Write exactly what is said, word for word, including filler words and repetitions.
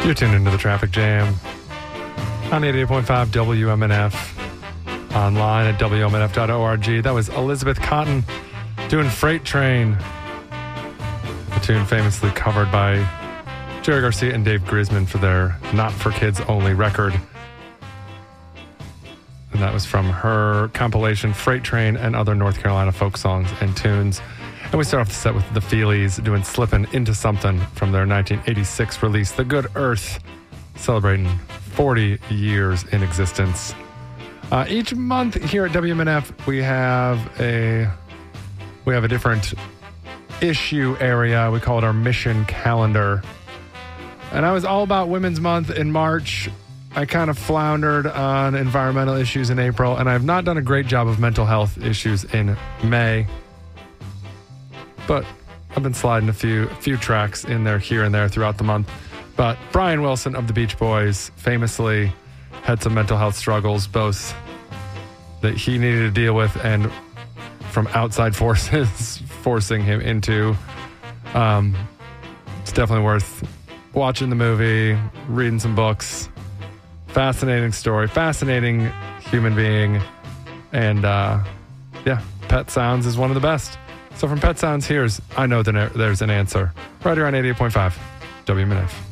You're tuned into the Traffic Jam on eighty-eight point five W M N F, online at W M N F dot org. That was Elizabeth Cotton doing Freight Train, a tune famously covered by Jerry Garcia and Dave Grisman for their Not For Kids Only record. And that was from her compilation Freight Train and Other North Carolina Folk Songs and Tunes. And we start off the set with the Feelies doing Slippin' Into Something from their nineteen eighty-six release, The Good Earth, celebrating forty years in existence. Uh, each month here at W M N F, we have a we have a different issue area. We call it our mission calendar. And I was all about Women's Month in March. I kind of floundered on environmental issues in April, and I've not done a great job of mental health issues in May. But I've been sliding a few few tracks in there, here and there throughout the month. But Brian Wilson of the Beach Boys famously had some mental health struggles, both that he needed to deal with and from outside forces forcing him into. Um, it's definitely worth watching the movie, reading some books. Fascinating story, fascinating human being. And uh, yeah, Pet Sounds is one of the best. So from Pet Sounds, here's I Know That There's an Answer, right here on eighty-eight point five W M N F.